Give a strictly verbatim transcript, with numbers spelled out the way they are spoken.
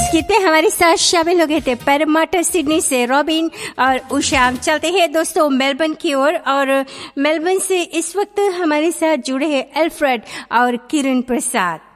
गीत में हमारे साथ शामिल हो गए थे पैरामाटा सिडनी से रॉबिन और उषा। चलते हैं दोस्तों मेलबर्न की ओर, और मेलबर्न से इस वक्त हमारे साथ जुड़े हैं अल्फ्रेड और किरण प्रसाद।